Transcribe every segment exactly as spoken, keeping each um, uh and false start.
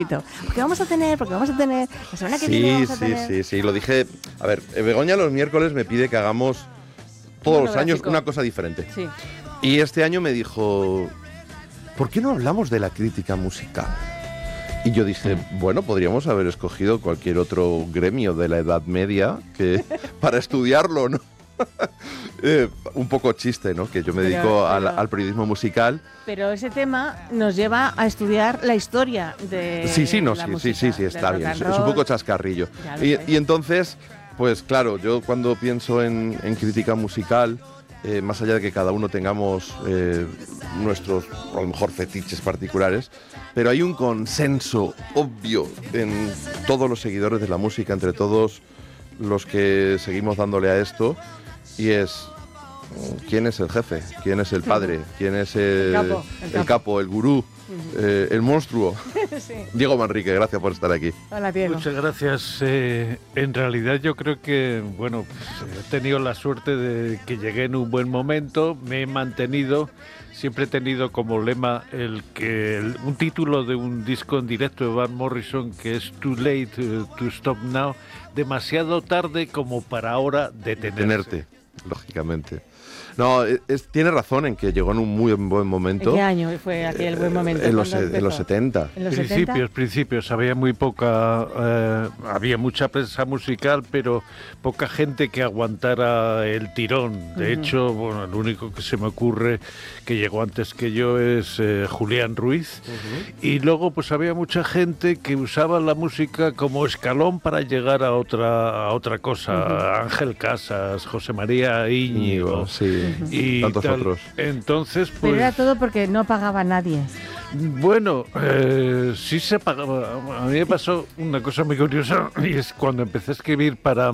Porque vamos a tener, porque vamos a tener, la semana que sí, viene vamos a sí, tener... Sí, sí, sí, lo dije. A ver, Begoña los miércoles me pide que hagamos todos los años una cosa diferente. Sí. Y este año me dijo, ¿por qué no hablamos de la crítica musical? Y yo dije, bueno, podríamos haber escogido cualquier otro gremio de la Edad Media que para estudiarlo, ¿no? eh, un poco chiste, ¿no? Que yo me dedico pero, al, pero, al periodismo musical. Pero ese tema nos lleva a estudiar la historia de sí, sí, no, la sí, música, sí, sí, sí, está bien. Es, es un poco chascarrillo. Y, y entonces, pues claro, yo cuando pienso en, en crítica musical, eh, más allá de que cada uno tengamos eh, nuestros, a lo mejor, fetiches particulares, pero hay un consenso obvio en todos los seguidores de la música, entre todos los que seguimos dándole a esto, y es quién es el jefe, quién es el padre, quién es el, el, capo, el, el capo. capo, el gurú, uh-huh. eh, el monstruo. Sí. Diego Manrique, gracias por estar aquí. Hola, Diego. Muchas gracias. Eh, en realidad yo creo que, bueno, pues, he tenido la suerte de que llegué en un buen momento, me he mantenido. Siempre he tenido como lema el que el, un título de un disco en directo de Van Morrison que es Too Late to, to Stop Now, demasiado tarde como para ahora detenerse. Detenerte, lógicamente. No, es, tiene razón en que llegó en un muy buen momento. ¿En qué año fue aquel buen momento? En los, en los setenta. ¿En los principios, setenta? principios. Había muy poca, eh, había mucha prensa musical, pero poca gente que aguantara el tirón. De uh-huh. hecho, bueno, el único que se me ocurre que llegó antes que yo es eh, Julián Ruiz. Uh-huh. Y luego, pues había mucha gente que usaba la música como escalón para llegar a otra, a otra cosa. Uh-huh. Ángel Casas, José María Íñigo. Sí. Y tantos tal. otros. Entonces, pues... Pero era todo porque no pagaba nadie. Bueno, eh, sí se pagaba. A mí me pasó una cosa muy curiosa, y es cuando empecé a escribir para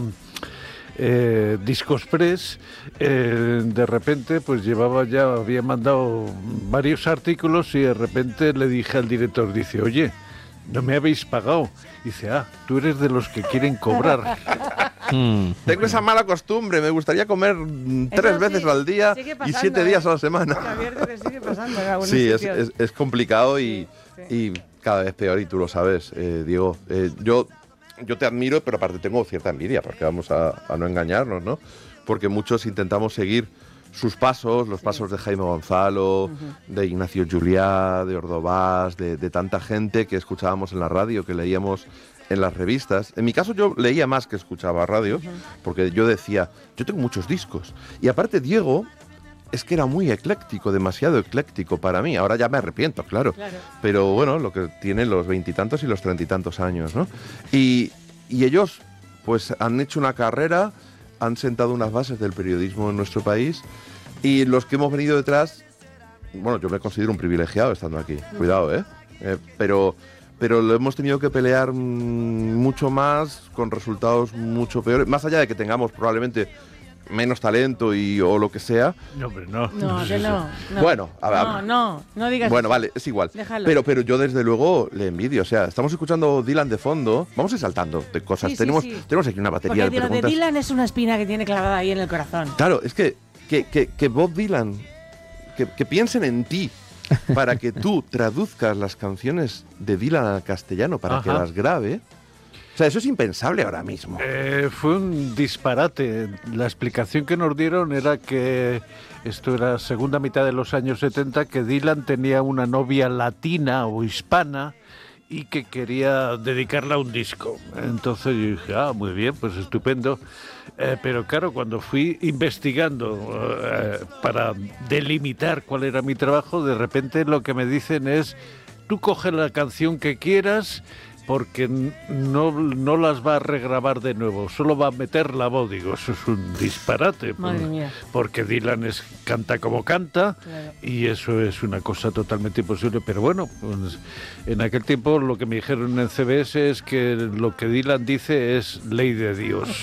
eh, Discos Press, eh, de repente pues llevaba ya, había mandado varios artículos y de repente le dije al director, dice, oye, no me habéis pagado. Dice, ah, tú eres de los que quieren cobrar. Hmm. Tengo esa mala costumbre, me gustaría comer tres Eso veces sí, al día pasando, y siete ¿eh? días a la semana. Que sigue pasando en sí, es, es, es complicado y, sí, sí. y cada vez peor, y tú lo sabes, eh, Diego. Eh, yo, yo te admiro, pero aparte tengo cierta envidia, porque vamos a, a no engañarnos, ¿no? Porque muchos intentamos seguir sus pasos, los sí. pasos de Jaime Gonzalo, uh-huh. de Ignacio Juliá, de Ordovás, de, de tanta gente que escuchábamos en la radio, que leíamos en las revistas. En mi caso yo leía más que escuchaba radio, uh-huh. porque yo decía, yo tengo muchos discos. Y aparte Diego es que era muy ecléctico, demasiado ecléctico para mí. Ahora ya me arrepiento, claro. claro. Pero bueno, lo que tienen los veintitantos y los treinta y tantos años, ¿no? Y, y ellos pues han hecho una carrera, han sentado unas bases del periodismo en nuestro país, y los que hemos venido detrás, bueno, yo me considero un privilegiado estando aquí, uh-huh. cuidado, ¿eh? eh pero... pero lo hemos tenido que pelear mmm, mucho más, con resultados mucho peores, más allá de que tengamos probablemente menos talento y o lo que sea. No, hombre, no. No, que no, no. Bueno, a ver. No, no, no digas Bueno, eso. vale, es igual. Déjalo. Pero, pero yo desde luego le envidio. O sea, estamos escuchando Dylan de fondo. Vamos a ir saltando de cosas. Sí, tenemos, sí, sí. tenemos aquí una batería Porque de lo preguntas. de Dylan es una espina que tiene clavada ahí en el corazón. Claro, es que, que, que, que Bob Dylan, que, que piensen en ti, para que tú traduzcas las canciones de Dylan al castellano, para Ajá. que las grabe. O sea, eso es impensable ahora mismo. Eh, fue un disparate. La explicación que nos dieron era que esto era segunda mitad de los años setenta, que Dylan tenía una novia latina o hispana y que quería dedicarla a un disco. Entonces yo dije, ah, muy bien, pues estupendo. Eh, pero claro, cuando fui investigando eh, para delimitar cuál era mi trabajo, de repente lo que me dicen es, tú coge la canción que quieras, porque no, no las va a regrabar de nuevo, solo va a meter la voz. Digo, eso es un disparate. Madre por, mía. Porque Dylan es, canta como canta, claro. y eso es una cosa totalmente imposible. Pero bueno, pues, en aquel tiempo lo que me dijeron en C B S es que lo que Dylan dice es ley de Dios.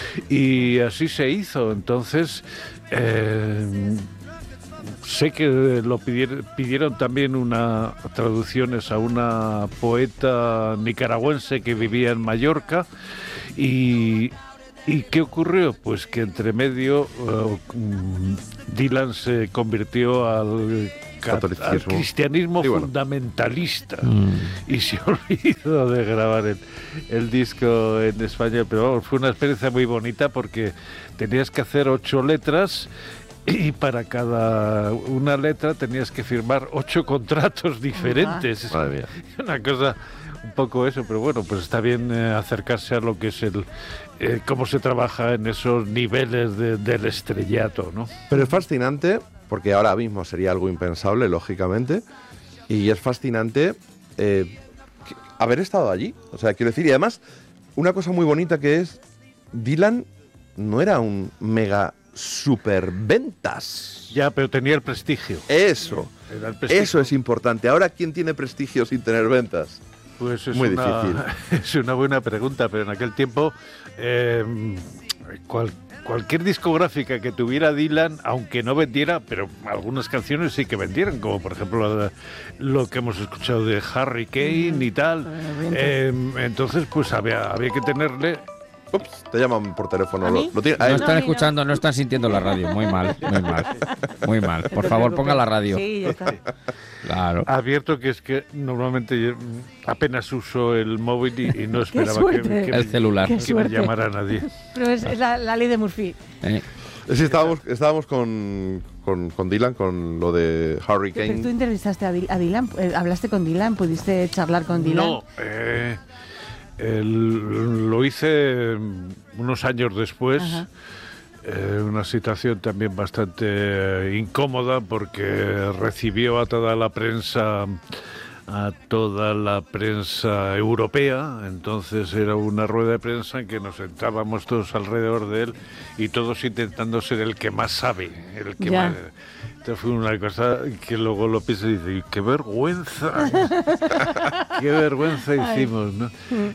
Y así se hizo. Entonces... Eh, sé que lo pidieron, pidieron también una traducciones a una poeta nicaragüense que vivía en Mallorca y, ¿y qué ocurrió? Pues que entre medio uh, Dylan se convirtió al catolicismo, al cristianismo sí, bueno. fundamentalista. Mm. Y se olvidó de grabar el, el disco en español. Pero vamos, fue una experiencia muy bonita porque tenías que hacer ocho letras y para cada una letra tenías que firmar ocho contratos diferentes. Madre mía. Una cosa un poco eso, pero bueno, pues está bien eh, acercarse a lo que es el eh, cómo se trabaja en esos niveles de, del estrellato, ¿no? Pero es fascinante, porque ahora mismo sería algo impensable, lógicamente, y es fascinante eh, haber estado allí. O sea, quiero decir, y además, una cosa muy bonita que es, Dylan no era un mega superventas. Ya, pero tenía el prestigio. Eso, Era el prestigio. Eso es importante. Ahora, ¿quién tiene prestigio sin tener ventas? Pues es muy una, difícil. Es una buena pregunta, pero en aquel tiempo eh, cual, cualquier discográfica que tuviera Dylan, aunque no vendiera, pero algunas canciones sí que vendieran, como por ejemplo la, lo que hemos escuchado de Harry Kane y tal. Eh, entonces, pues había, había que tenerle... Ups, te llaman por teléfono. ¿A Lo, mí? lo tiene, No a él. están escuchando, no están sintiendo la radio. Muy mal, muy mal. Muy mal. Por favor, ponga la radio. Sí, ya está. Claro. Advierto que es que normalmente yo apenas uso el móvil y, y no esperaba que, suerte. que, El me- celular. Qué que me suerte. llamara nadie. Pero es, es la, la ley de Murphy. Eh, Sí, estábamos, estábamos con, con, con Dylan, con lo de Harry Pero tú Kane. entrevistaste a, Dil- a Dylan, eh, hablaste con Dylan, pudiste charlar con Dylan. No, eh, el- lo hice unos años después. Ajá. Eh, una situación también bastante eh, incómoda porque recibió a toda la prensa a toda la prensa europea. Entonces era una rueda de prensa en que nos sentábamos todos alrededor de él y todos intentando ser el que más sabe, el que Ya. más... Entonces fue una cosa que luego lo pienso y dice, qué vergüenza, qué vergüenza hicimos, ¿no?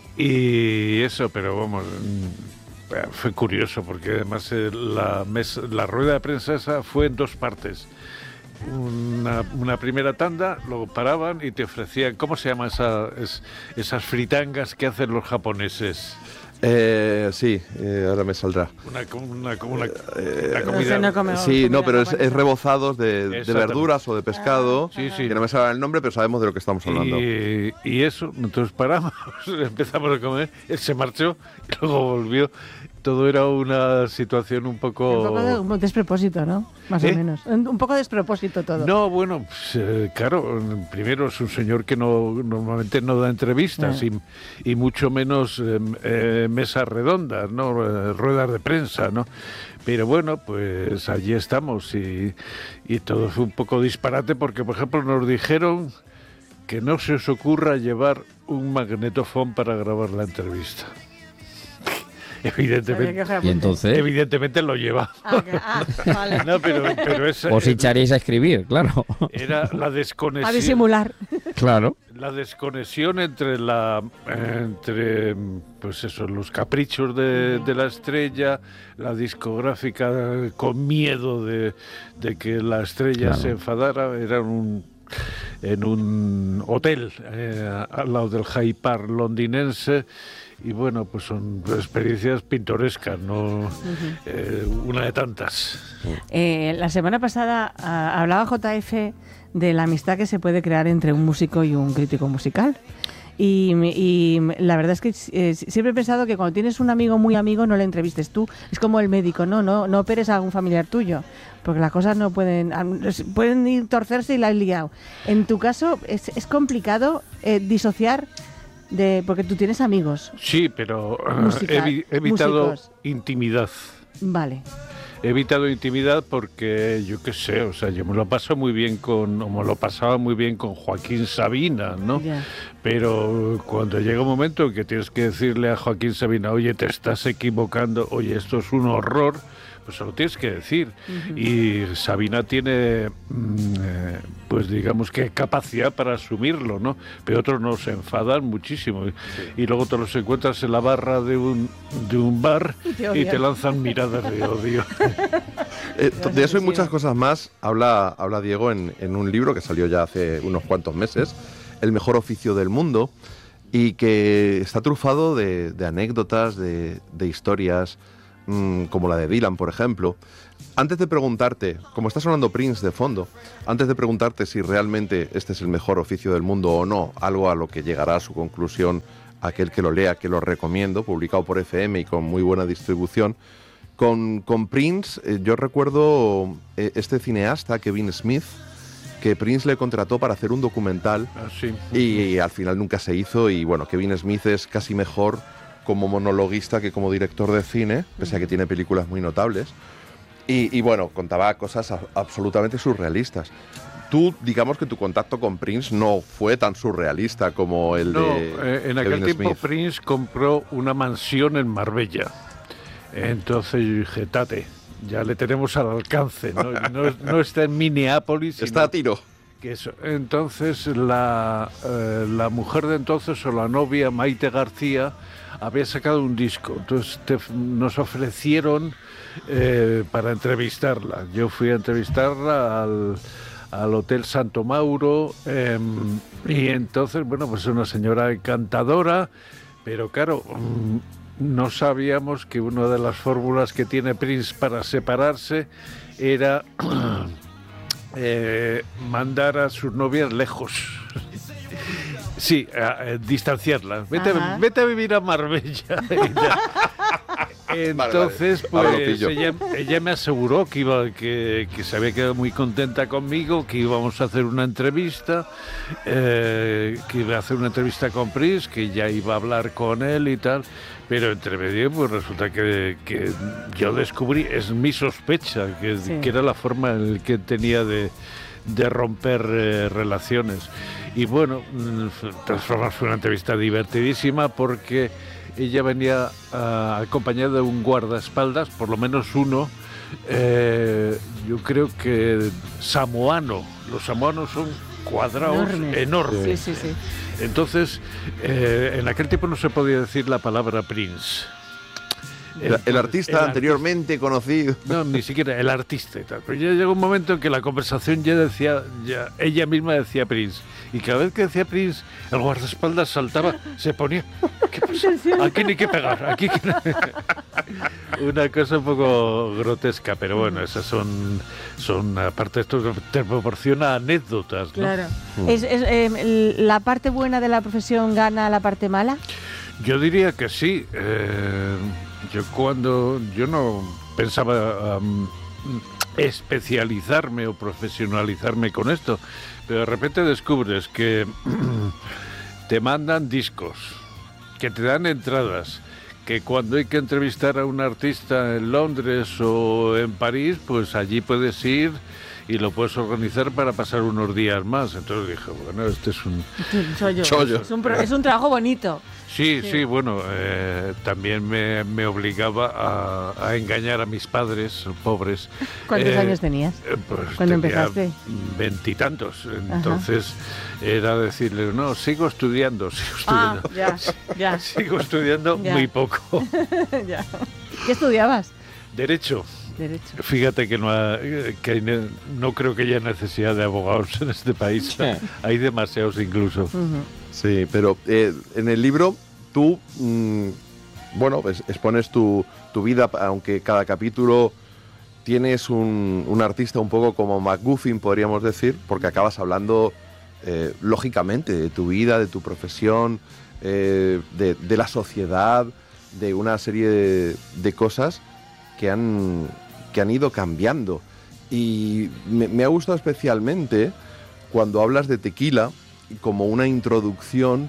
Y eso, pero vamos, mm, fue curioso porque además eh, la, mesa, la rueda de prensa esa fue en dos partes. Una, una primera tanda, luego paraban y te ofrecían, ¿cómo se llaman esa, es, esas fritangas que hacen los japoneses? Eh, sí, eh, ahora me saldrá. Una, como una, como una, Eh, una No comida... sé, no come- Sí, comida no, pero es, japonesa. es rebozados de, de Exactamente. verduras o de pescado. Sí, sí. Que no me sale el nombre, pero sabemos de lo que estamos hablando. Y, y eso, entonces paramos, empezamos a comer, él se marchó y luego volvió. Todo era una situación un poco... Un poco de un despropósito, ¿no? Más ¿Eh? o menos. Un, un poco de despropósito todo. No, bueno, pues, eh, claro, primero es un señor que no normalmente no da entrevistas Ah. y, y mucho menos eh, eh, mesas redondas, ¿no? Eh, ruedas de prensa, ¿no? Pero bueno, pues allí estamos y, y todo fue un poco disparate porque, por ejemplo, nos dijeron que no se os ocurra llevar un magnetofón para grabar la entrevista. Había que Evidentemente, coger y apuntes. entonces, evidentemente lo lleva. Ah, que- ah, vale. No, pero, pero es, os echaréis a escribir, claro. era la A desconexión. disimular. Claro. La desconexión entre la entre pues eso, los caprichos de, de la estrella, la discográfica con miedo de, de que la estrella Claro. se enfadara, era un en un hotel eh, al lado del Hyde Park londinense. Y bueno, pues son experiencias pintorescas, no eh, una de tantas. Eh, la semana pasada ah, hablaba J F de la amistad que se puede crear entre un músico y un crítico musical. Y, y la verdad es que eh, siempre he pensado que cuando tienes un amigo muy amigo no le entrevistes tú. Es como el médico, no, no, no operes a un familiar tuyo, porque las cosas no pueden pueden ir torcerse y la has liado. En tu caso es, es complicado eh, disociar de porque tú tienes amigos. Sí, pero eh, Musical- he, evi- he evitado músicos. intimidad. Vale. He evitado intimidad porque, yo qué sé, o sea, yo me lo paso muy bien con, o me lo pasaba muy bien con Joaquín Sabina, ¿no? Ya. Pero cuando llega un momento que tienes que decirle a Joaquín Sabina, oye, te estás equivocando, oye, esto es un horror, pues se lo tienes que decir. Y Sabina tiene, mm, eh, pues digamos que capacidad para asumirlo, ¿no? Pero otros no se enfadan muchísimo. Y luego te los encuentras en la barra de un, de un bar Y te y odian. te lanzan miradas de odio. Eh, de eso y muchas cosas más habla, habla Diego en, en un libro que salió ya hace unos cuantos meses, El mejor oficio del mundo, y que está trufado de, de anécdotas, de, de historias, mmm, como la de Dylan, por ejemplo, antes de preguntarte, como está sonando Prince de fondo, antes de preguntarte si realmente este es el mejor oficio del mundo o no, algo a lo que llegará a su conclusión aquel que lo lea, que lo recomiendo, publicado por F M y con muy buena distribución, con, con Prince, eh, yo recuerdo eh, este cineasta, Kevin Smith, que Prince le contrató para hacer un documental ah, sí. y, y al final nunca se hizo, y bueno, Kevin Smith es casi mejor como monologuista que como director de cine, pese a que tiene películas muy notables. Y, y bueno, contaba cosas a, absolutamente surrealistas. Tú, digamos que tu contacto con Prince no fue tan surrealista como el no, de eh, en aquel Kevin tiempo Smith. Prince compró una mansión en Marbella. Entonces yo dije, tate, ya le tenemos al alcance. No, no, no está en Minneapolis. Sino Está a tiro. Que eso. Entonces la, eh, la mujer de entonces, o la novia, Maite García, había sacado un disco. Entonces te, nos ofrecieron eh, para entrevistarla. Yo fui a entrevistarla al, al Hotel Santo Mauro eh, y entonces, bueno, pues una señora encantadora, pero claro, no sabíamos que una de las fórmulas que tiene Prince para separarse era eh, mandar a sus novias lejos. Sí, a, a distanciarlas. Vete, vete a vivir a Marbella. Entonces, vale, vale. pues ella, ella me aseguró que iba, que, que se había quedado muy contenta conmigo, que íbamos a hacer una entrevista, eh, que iba a hacer una entrevista con Prince, que ya iba a hablar con él y tal. Pero entre medio, pues resulta que, que yo descubrí, es mi sospecha, que, sí. que era la forma en que tenía de, de romper eh, relaciones. Y bueno, de todas formas fue una entrevista divertidísima porque ella venía uh, acompañada de un guardaespaldas, por lo menos uno, eh, yo creo que samoano. Los samoanos son cuadrados enormes. enormes. Sí, sí, sí. Entonces, eh, en aquel tiempo no se podía decir la palabra Prince. El, el artista el anteriormente artista, conocido. No, ni siquiera el artista y tal. Pero ya llegó un momento en que la conversación ya decía, ya, ella misma decía Prince. Y cada vez que decía Prince, el guardaespaldas saltaba, se ponía, ¿qué pasa? Aquí ni que pegar, aquí que... Una cosa un poco grotesca, pero bueno, esas son, son aparte esto te proporciona anécdotas, ¿no? Claro. Mm. ¿Es, es, eh, ¿La parte buena de la profesión gana la parte mala? Yo diría que sí. Eh, yo cuando, yo no pensaba um, especializarme o profesionalizarme con esto, pero de repente descubres que te mandan discos, que te dan entradas, que cuando hay que entrevistar a un artista en Londres o en París, pues allí puedes ir y lo puedes organizar para pasar unos días más. Entonces dije, bueno, este es un chollo. chollo. Es, un pro, es un trabajo bonito. Sí, sí, sí, bueno, eh, también me, me obligaba a, a engañar a mis padres, pobres. ¿Cuántos eh, años tenías eh, pues cuando tenía empezaste? Veintitantos. Entonces Ajá. era decirle, no, sigo estudiando, sigo estudiando. Ah, ya, ya. Sigo estudiando ya. Muy poco. Ya. ¿Qué estudiabas? Derecho. Derecho. Fíjate que no, ha, que no creo que haya necesidad de abogados en este país. Sí. Hay demasiados incluso. Uh-huh. Sí, pero eh, en el libro tú, mmm, bueno, pues expones tu, tu vida, aunque cada capítulo tienes un, un artista un poco como MacGuffin, podríamos decir, porque acabas hablando, eh, lógicamente, de tu vida, de tu profesión, eh, de, de la sociedad, de una serie de, de cosas que han, que han ido cambiando. Y me, me ha gustado especialmente cuando hablas de Tequila como una introducción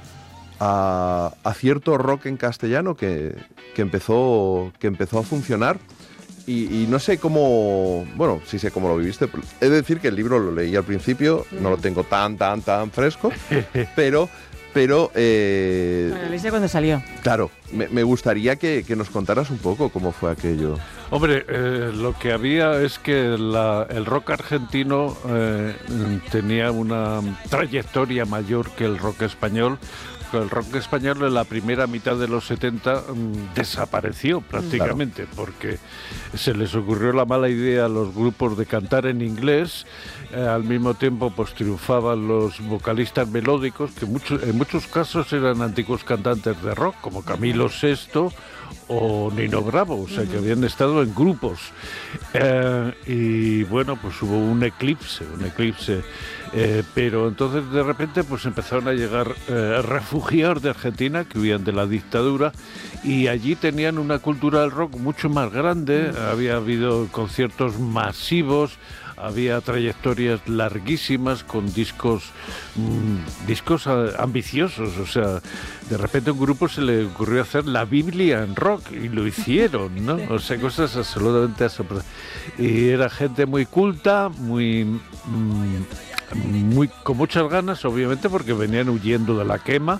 a, a cierto rock en castellano que, que, empezó, que empezó a funcionar. Y, y no sé cómo, bueno, sí sé cómo lo viviste. He de decir que el libro lo leí al principio, no lo tengo tan, tan, tan fresco, pero... Pero, eh, bueno, lo hice cuando salió. Claro, me, me gustaría que, que nos contaras un poco cómo fue aquello. Hombre, eh, lo que había es que la, el rock argentino eh, tenía una trayectoria mayor que el rock español. El rock español en la primera mitad de los setenta mmm, desapareció prácticamente, claro. Porque se les ocurrió la mala idea a los grupos de cantar en inglés. Eh, al mismo tiempo pues triunfaban los vocalistas melódicos, que mucho, en muchos casos eran antiguos cantantes de rock, como Camilo Sesto o Nino Bravo, o sea que habían estado en grupos. Eh, y bueno, pues hubo un eclipse, un eclipse. Eh, pero entonces de repente pues empezaron a llegar eh, refugiados de Argentina que huían de la dictadura y allí tenían una cultura del rock mucho más grande, había habido conciertos masivos, había trayectorias larguísimas con discos mmm, discos ambiciosos, o sea, de repente a un grupo se le ocurrió hacer la Biblia en rock y lo hicieron, ¿no? O sea, cosas absolutamente asombrosas. Y era gente muy culta, muy... Mmm, muy con muchas ganas, obviamente, porque venían huyendo de la quema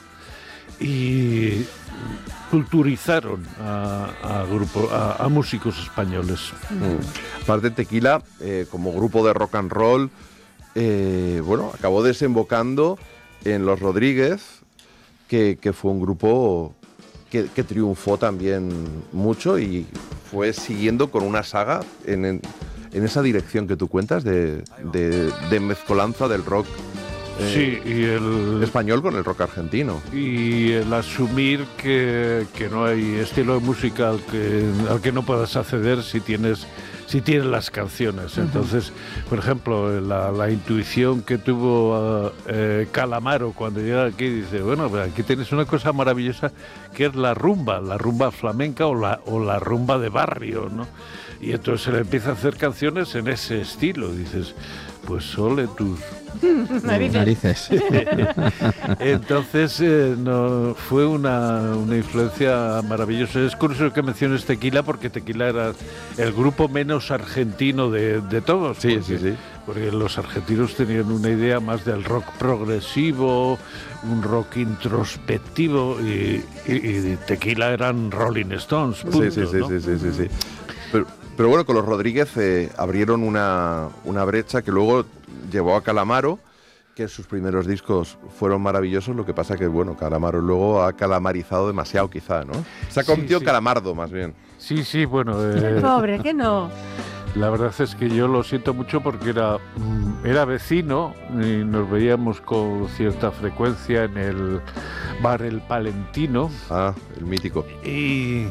y culturizaron a, a, grupo, a, a músicos españoles. Mm. Aparte, Tequila, eh, como grupo de rock and roll, eh, bueno, acabó desembocando en Los Rodríguez, que, que fue un grupo que, que triunfó también mucho y fue siguiendo con una saga en... en en esa dirección que tú cuentas de, de, de mezcolanza del rock eh, sí, y el, español con el rock argentino. Y el asumir que, que no hay estilo de música al que, al que no puedas acceder si tienes, si tienes las canciones. Uh-huh. Entonces, por ejemplo, la, la intuición que tuvo uh, eh, Calamaro cuando llega aquí, dice, bueno, aquí tienes una cosa maravillosa que es la rumba, la rumba flamenca o la, o la rumba de barrio, ¿no? Y entonces se le empieza a hacer canciones en ese estilo. Dices, pues sole tus narices. Entonces eh, no, fue una, una influencia maravillosa. Es curioso que menciones Tequila porque Tequila era el grupo menos argentino de, de todos. Sí, porque, sí, sí. Porque los argentinos tenían una idea más del rock progresivo, un rock introspectivo y, y, y Tequila eran Rolling Stones. Punto, sí, sí, sí, ¿no? sí, sí, sí, sí. Pero, pero bueno, con los Rodríguez eh, abrieron una, una brecha que luego llevó a Calamaro, que sus primeros discos fueron maravillosos, lo que pasa que, bueno, Calamaro luego ha calamarizado demasiado quizá, ¿no? Se ha convertido sí, sí. Calamardo, más bien. Sí, sí, bueno... Eh, Pobre, que no. La verdad es que yo lo siento mucho porque era, era vecino y nos veíamos con cierta frecuencia en el bar El Palentino. Ah, el mítico. Y...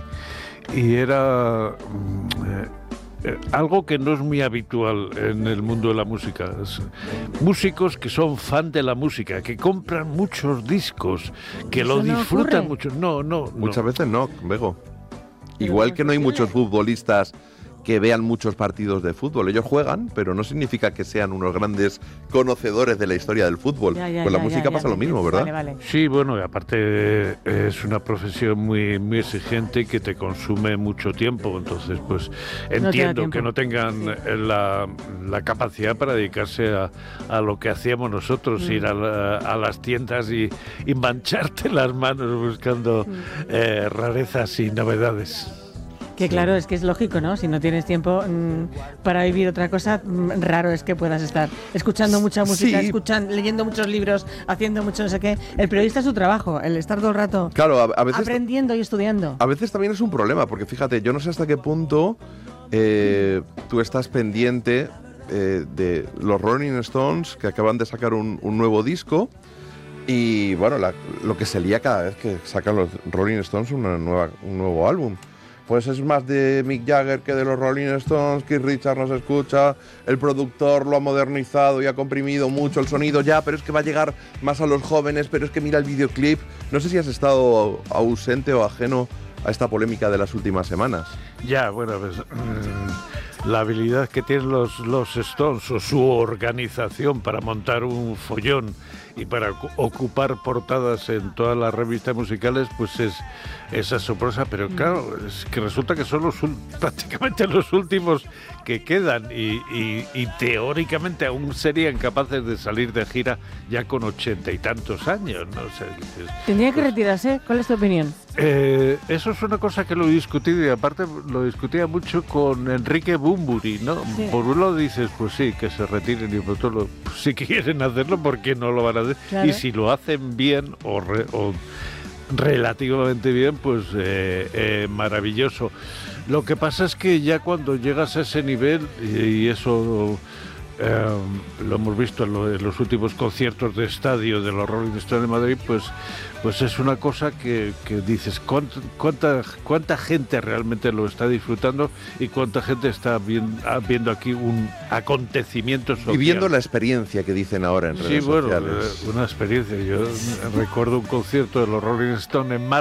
Y era eh, eh, algo que no es muy habitual en el mundo de la música. Es, músicos que son fan de la música, que compran muchos discos, que ¿Eso lo no disfrutan ocurre? mucho. No, no, Muchas no. veces no, Bego. Pero Igual ¿cómo que es no hay posible? muchos futbolistas que vean muchos partidos de fútbol. Ellos juegan, pero no significa que sean unos grandes conocedores de la historia del fútbol. Ya, ya, Con la ya, música ya, pasa ya, lo mismo, ya. ¿verdad? Vale, vale. Sí, bueno, y aparte eh, es una profesión muy muy exigente y que te consume mucho tiempo, entonces pues entiendo tiempo. que no tengan Sí. eh, la, la capacidad para dedicarse a, a lo que hacíamos nosotros, Mm. ir a, la- a las tiendas y, y mancharte las manos buscando Mm. eh, rarezas y novedades. Que claro, es que es lógico, ¿no? Si no tienes tiempo mm, para vivir otra cosa, mm, raro es que puedas estar escuchando mucha música, Sí. escuchando, leyendo muchos libros, haciendo mucho no sé qué. El periodista es su trabajo, el estar todo el rato Claro, a, a veces... aprendiendo y estudiando. A veces también es un problema, porque fíjate, yo no sé hasta qué punto eh, tú estás pendiente eh, de los Rolling Stones, que acaban de sacar un, un nuevo disco, y bueno, la- lo que se lía cada vez que sacan los Rolling Stones una nueva, un nuevo álbum. Pues es más de Mick Jagger que de los Rolling Stones, Keith Richards no se escucha, el productor lo ha modernizado y ha comprimido mucho el sonido ya, pero es que va a llegar más a los jóvenes, pero es que mira el videoclip. No sé si has estado ausente o ajeno a esta polémica de las últimas semanas. Ya, bueno, pues mm, la habilidad que tienen los, los Stones o su organización para montar un follón y para ocu- ocupar portadas en todas las revistas musicales, pues es, es asombrosa, pero claro, es que resulta que son los ul- prácticamente los últimos que quedan y, y- y teóricamente aún serían capaces de salir de gira ya con ochenta y tantos años, ¿no? O sea, dices, Tendría que retirarse. ¿Cuál es tu opinión? eh, eso es una cosa que lo he discutido y aparte lo discutía mucho con Enrique Bunbury, ¿no? Sí. Por un lado dices, pues sí, que se retiren y por otro lado, pues, si quieren hacerlo, ¿por qué no lo van a hacer? Claro. Y si lo hacen bien o, re- o relativamente bien, pues eh, eh, maravilloso. Lo que pasa es que ya cuando llegas a ese nivel y, y eso... eh, lo hemos visto en, lo, en los últimos conciertos de estadio de los Rolling Stones de Madrid, pues, pues es una cosa que, que dices, ¿cuánta, cuánta, cuánta gente realmente lo está disfrutando y cuánta gente está viendo, viendo aquí un acontecimiento social? Viviendo la experiencia que dicen ahora en redes sí, bueno, sociales. Eh, una experiencia. Yo recuerdo un concierto de los Rolling Stones en Málaga,